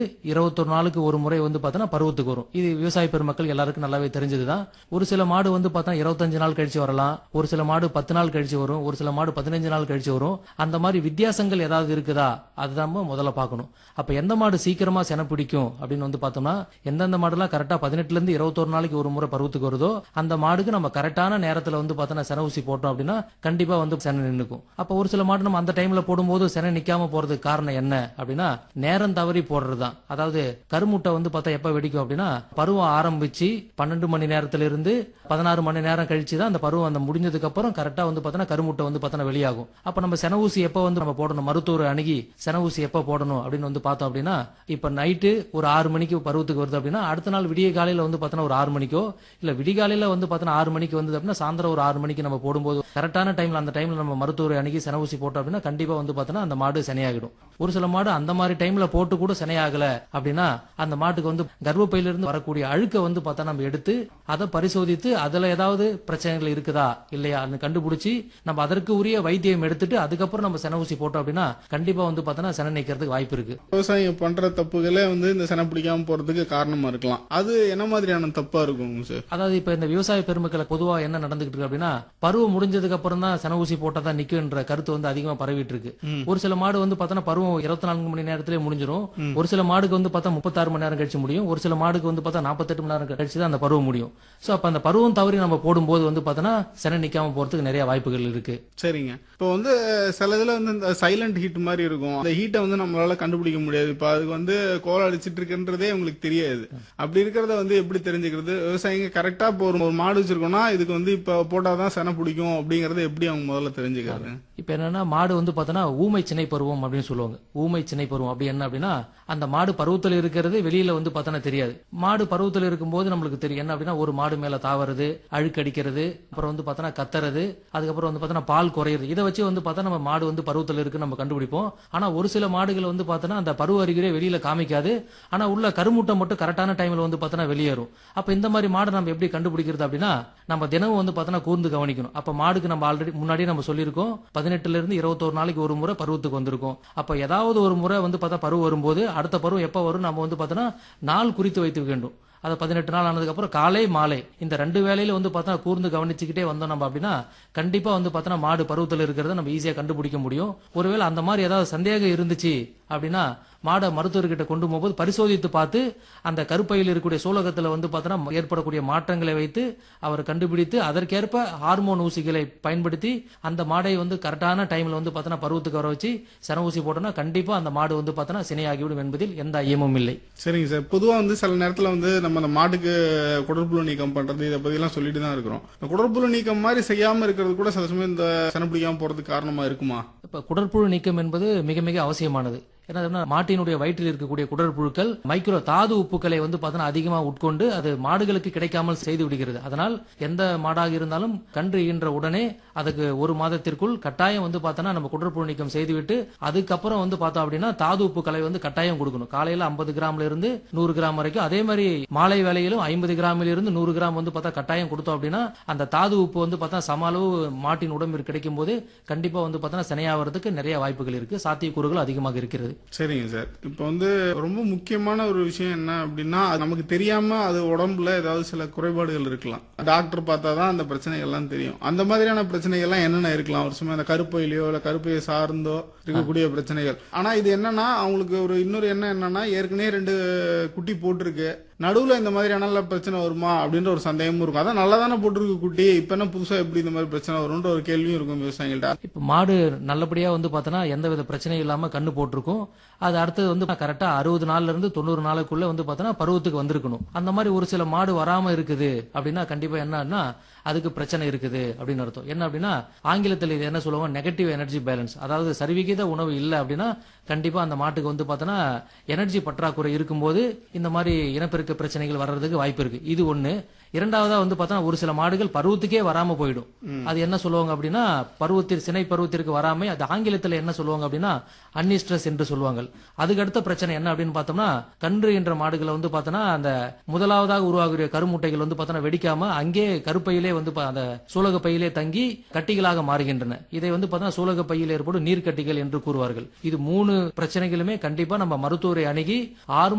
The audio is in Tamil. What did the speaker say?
21 நாளுக்கு ஒரு முறை வந்து பார்த்தோன்னா பருவத்துக்கு வரும். இது விவசாய பெருமக்கள் எல்லாருக்கும் நல்லாவே தெரிஞ்சதுதான். ஒரு சில மாடு வந்து பார்த்தா 25 நாள் கழிச்சு வரலாம். ஒரு சில மாடு 10 நாள் கழிச்சு வரும். ஒரு சில மாடு 15 நாள் கழிச்சு வரும். அந்த மாதிரி வித்தியாசங்கள் ஏதாவது இருக்குதா அதுதான் நம்ம முதல்ல பார்க்கணும். அப்ப எந்த மாடு சீக்கிரமா செனை பிடிக்கும் அப்படின்னு வந்து பார்த்தோம்னா எந்தெந்த மாடுலாம் கரெக்டா 18 இருந்து 21 நாளைக்கு ஒரு முறை பருவத்துக்கு வருதோ அந்த மாடுக்கு நம்ம கரெக்டான நேரத்துல வந்து பார்த்தோன்னா செனை ஊசி போட்டோம் அப்படின்னா கண்டிப்பா வந்து செனை நின்னுக்கும். அப்ப ஒரு சில மாடு நம்ம அந்த டைம்ல போடும்போது செனை நிக்காம போறதுக்கு காரணம் என்ன அப்படின்னா நேரம் தவறி போடுறதுதான். அதாவது கருமுட்டை வந்து பார்த்தா எப்ப வெடிக்கும் அப்படின்னா பருவம் ஆரம்பிச்சு 12 மணி நேரத்துல இருந்து 16 மணி நேரம் கழிச்சு தான் அந்த பருவம் அந்த முடிஞ்சதுக்கு அப்புறம் கரெக்டா வந்து பார்த்தோன்னா கருமுட்டை வந்து பார்த்தோன்னா வெளியாகும். அப்ப நம்ம செனை ஊசி எப்ப வந்து நம்ம போடணும், மருத்துவர் அணுகி செனை ஊசி எப்ப போடணும் அப்படின்னு வந்து பார்த்தோம் அப்படின்னா இப்ப நைட்டு ஒரு 6 மணிக்கு பருவத்துக்கு வருது அப்படின்னா அடுத்த நாள் விடிய காலையில வந்து பார்த்தோன்னா ஒரு 6 மணிக்கோ இல்ல விடிகாலையில வந்து பார்த்தோன்னா 6 மணிக்கு வந்து அப்படின்னா சாயந்தரம் ஒரு 6 மணிக்கு நம்ம போடும்போது கரெக்டான டைம்ல அந்த டைம்ல நம்ம மருத்துவரை அணுகி செனை ஊசி போட்டோம் அப்படின்னா கண்டிப்பா வந்து பார்த்தோன்னா அந்த மாடு செனையாகிடும். ஒரு சில மாடு அந்த மாதிரி டைம்ல போட்டு கூட செனையாகல அப்படின்னா அந்த மாட்டுக்கு வந்து கர்ப்பப்பையில இருந்து வரக்கூடிய அழுக்க வந்து பார்த்தா நம்ம எடுத்து அதை பரிசோதித்து அதுல ஏதாவது பிரச்சனைகள் இருக்குதா இல்லையா கண்டுபிடிச்சு நம்ம அதற்கு உரிய வைத்தியம் எடுத்துட்டு அதுக்கப்புறம் நம்ம செனை ஊசி போட்டோம் அப்படின்னா கண்டிப்பா வந்து பார்த்தோன்னா செனை நிக்கிறதுக்கு வாய்ப்பு இருக்கு. விவசாயம் பண்ற தப்புகளே வந்து இந்த செனை பிடிக்காம போறதுக்கு காரணமா இருக்கலாம். அது என்ன மாதிரியான தப்பா இருக்கும் சார்? அதாவது இப்ப இந்த விவசாய பெருமக்களை பொதுவா என்ன நடந்துகிட்டு இருக்கு அப்படின்னா பருவம் முடிஞ்சதுக்கு அப்புறம் தான் செனை ஊசி போட்டா தான் நிக்குன்ற கருத்து வந்து அதிகமா பரவிட்டு இருக்கு. ஒரு சில மாடு வந்து பார்த்தோன்னா பருவம் 24 மணி நேரத்திலே முடிஞ்சிடும். ஒரு சில மாடுக்கு வந்து பார்த்தா 36 மணி நேரம் கழிச்சு முடியும். ஒரு சில மாடுக்கு வந்து பார்த்தா 48 மணி நேரம் கழிச்சு தான் அந்த பருவம் முடியும். சோ அப்ப அந்த பருவம் தவறி நம்ம போடும்போது வந்து பார்த்தோன்னா செனை நிக்காம போறதுக்கு நிறைய வாய்ப்புகள் இருக்கு. சரிங்க. இப்போ வந்து சில இதுல வந்து இந்த சைலண்ட் ஹீட் மாதிரி இருக்கும். அந்த ஹீட்டை வந்து நம்மளால கண்டுபிடிக்க முடியாது. இப்ப அதுக்கு வந்து கோலம் அடிச்சிட்டு இருக்குன்றதே உங்களுக்கு தெரியாது. அப்படி இருக்கிறத வந்து எப்படி தெரிஞ்சுக்கிறது? விவசாயிங்க கரெக்டா இப்போ ஒரு மாடு வச்சிருக்கோம்னா இதுக்கு வந்து இப்ப போட்டாதான் செனை பிடிக்கும் அப்படிங்கறத எப்படி அவங்க முதல்ல தெரிஞ்சுக்கிறாங்க? இப்ப என்னன்னா மாடு வந்து பார்த்தோன்னா ஊமை சினை பருவம் அப்படின்னு சொல்லுவாங்க. ஊமை சினை பருவம் அப்படி என்ன அப்படின்னா அந்த மாடு பருவத்தில் இருக்கிறது வெளியில வந்து பார்த்தோன்னா தெரியாது. மாடு பருவத்தில் இருக்கும்போது நம்மளுக்கு தெரியும் என்ன அப்படின்னா ஒரு மாடு மேல தாவறது, அழுக்கடிக்கிறது, அப்புறம் வந்து பார்த்தோன்னா கத்துறது, அதுக்கப்புறம் வந்து பார்த்தோன்னா பால் குறையுது. இதை வச்சு வந்து பார்த்தா நம்ம மாடு வந்து பருவத்தில் இருக்கு நம்ம கண்டுபிடிப்போம். ஆனா ஒரு சில மாடுகள் வந்து பார்த்தோன்னா அந்த பருவ அறிகுறியே வெளியில காமிக்காது. ஆனா உள்ள கருமுட்டை மட்டும் கரெக்டான டைம்ல வந்து பார்த்தோன்னா வெளியேறும். அப்ப இந்த மாதிரி மாடு நம்ம எப்படி கண்டுபிடிக்கிறது அப்படின்னா நம்ம தினமும் வந்து பார்த்தோன்னா கூர்ந்து கவனிக்கணும். அப்ப மாடுக்கு நம்ம ஆல்ரெடி முன்னாடி நம்ம சொல்லியிருக்கோம் 18 இருந்து 21 நாளைக்கு ஒரு முறை பருவத்துக்கு வந்திருக்கும். அப்ப ஏதாவது ஒரு முறை வந்து பார்த்தா பருவம் வரும்போது அடுத்த பருவம் எப்ப வரும் நம்ம வந்து பார்த்தோன்னா நாள் குறித்து வைத்து வேண்டும். அது 18 நாள் ஆனதுக்கு அப்புறம் காலை மாலை இந்த 2 வேளையில வந்து பார்த்தா கூர்ந்து கவனிச்சுக்கிட்டே வந்தோம் நம்ம அப்படின்னா கண்டிப்பா வந்து பார்த்தோன்னா மாடு பருவத்தில் இருக்கிறத நம்ம ஈஸியா கண்டுபிடிக்க முடியும். ஒருவேளை அந்த மாதிரி ஏதாவது சந்தேகம் இருந்துச்சு அப்படின்னா மாடை மருத்துவர்கிட்ட கொண்டு போகும்போது பரிசோதித்து பார்த்து அந்த கருப்பையில் இருக்கக்கூடிய சூலகத்துல வந்து பார்த்தோன்னா ஏற்படக்கூடிய மாற்றங்களை வைத்து அவர் கண்டுபிடித்து அதற்கேற்ப ஹார்மோன் ஊசிகளை பயன்படுத்தி அந்த மாடை வந்து கரெக்டான டைம்ல வந்து பார்த்தோன்னா பருவத்துக்கு வர வச்சு செனை ஊசி போட்டோம்னா கண்டிப்பா அந்த மாடு வந்து பார்த்தோன்னா சினையாகிவிடும் என்பதில் எந்த ஐயமும் இல்லை. சரிங்க சார். பொதுவா வந்து சில நேரத்துல வந்து நம்ம அந்த மாட்டுக்கு குடற்புழு நீக்கம் பண்றது இதை பத்தி எல்லாம் சொல்லிட்டு தான் இருக்கிறோம். குடற்புழு நீக்கம் மாதிரி செய்யாம இருக்கிறது கூட சில சமயம் இந்த செனை பிடிக்காம போறதுக்கு காரணமா இருக்குமா? இப்ப குடற்புழு நீக்கம் என்பது மிக மிக அவசியமானது. ஏன்னா மாட்டினுடைய வயிற்றில் இருக்கக்கூடிய குடற்புழுக்கள் மைக்ரோ தாது உப்புக்களை வந்து பார்த்தோன்னா அதிகமா உட்கொண்டு அது மாடுகளுக்கு கிடைக்காமல் செய்து விடுகிறது. அதனால் எந்த மாடாக இருந்தாலும் கன்று ஈன்ற உடனே அதுக்கு ஒரு மாதத்திற்குள் கட்டாயம் வந்து பார்த்தோன்னா நம்ம குடற்புழு நீக்கம் செய்துவிட்டு அதுக்கப்புறம் வந்து பார்த்தோம் அப்படின்னா தாது உப்புக்களை வந்து கட்டாயம் கொடுக்கணும். காலையில 50 கிராம்ல இருந்து 100 கிராம் வரைக்கும், அதே மாதிரி மாலை வேளையிலும் 50 கிராமில் இருந்து 100 கிராம் வந்து பார்த்தா கட்டாயம் கொடுத்தோம் அப்படின்னா அந்த தாது உப்பு வந்து பார்த்தா சம அளவு மாட்டின் உடம்பில் கிடைக்கும் போது கண்டிப்பா வந்து பார்த்தோன்னா சினையாவதுக்கு நிறைய வாய்ப்புகள் இருக்கு, சாத்தியக்கூறுகள் அதிகமாக இருக்கிறது. சரிங்க சார். இப்போ வந்து ரொம்ப முக்கியமான ஒரு விஷயம் என்ன அப்படின்னா நமக்கு தெரியாம அது உடம்புல ஏதாவது சில குறைபாடுகள் இருக்கலாம். டாக்டர் பார்த்தா தான் அந்த பிரச்சனைகள் எல்லாம் தெரியும். அந்த மாதிரியான பிரச்சனைகள் எல்லாம் என்னென்ன இருக்கலாம்? ஒரு சும்மா அந்த கருப்பையிலையோ இல்ல கருப்பையை சார்ந்தோ இருக்கக்கூடிய பிரச்சனைகள். ஆனா இது என்னன்னா அவங்களுக்கு ஒரு இன்னொரு எண்ணம் என்னன்னா ஏற்கனவே 2 குட்டி போட்டிருக்கு, நடுவுல இந்த மாதிரியான பிரச்சனை வருமா அப்படின்ற ஒரு சந்தேகமும் இருக்கும். அதான் நல்லா தானே போட்டிருக்கு குட்டி, இப்ப என்ன புதுசா எப்படி இந்த மாதிரி பிரச்சனை வரும்ன்ற ஒரு கேள்வியும் இருக்கும் விவசாயிகள்ட்ட. இப்ப மாடு நல்லபடியா வந்து பார்த்தோன்னா எந்த வித பிரச்சனையும் இல்லாம கண்ணு போட்டிருக்கும். அது அடுத்தது வந்து கரெக்டா 60 நாள்ல இருந்து 90 நாளுக்குள்ள வந்து பார்த்தோன்னா பருவத்துக்கு வந்திருக்கணும். அந்த மாதிரி ஒரு சில மாடு வராம இருக்குது அப்படின்னா கண்டிப்பா என்னன்னா அதுக்கு பிரச்சனை இருக்குது அப்படின்னு அர்த்தம். என்ன அப்படின்னா ஆங்கிலத்தில் இது என்ன சொல்லுவாங்க, நெகட்டிவ் எனர்ஜி பேலன்ஸ். அதாவது சரிவிகித உணவு இல்லை அப்படின்னா கண்டிப்பா அந்த மாட்டுக்கு வந்து பார்த்தோன்னா எனர்ஜி பற்றாக்குறை இருக்கும்போது இந்த மாதிரி இனப்பெருக்க பிரச்சனைகள் வர்றதுக்கு வாய்ப்பு இருக்கு. இது ஒண்ணு. இரண்டாவதா வந்து பார்த்தோன்னா ஒரு சில மாடுகள் பருவத்துக்கே வராம போயிடும். அது என்ன சொல்லுவாங்க அப்படின்னா சினை பருவத்திற்கு வராம அது ஆங்கிலத்தில் என்ன சொல்லுவாங்க அப்படின்னா அன்னிஸ்ட்ரஸ் என்று சொல்லுவாங்க. அதுக்கு அடுத்த பிரச்சனை என்ன அப்படின்னு பார்த்தோம்னா, கன்று என்ற மாடுகளை வந்து பார்த்தோம்னா அந்த முதலாவதாக உருவாகிற கருமுட்டைகள் வந்து பார்த்தோம்னா வெடிக்காம அங்கே கருப்பையிலே வந்து அந்த சூலக பையிலே தங்கி கட்டிகளாக மாறுகின்றன. இதை வந்து பார்த்தோம்னா சூலக பையில் ஏற்படும் நீர்க்கட்டிகள் என்று கூறுவார்கள். இது 3 பிரச்சனைகளுமே கண்டிப்பா நம்ம மருத்துவரை அணுகி ஆரம்ப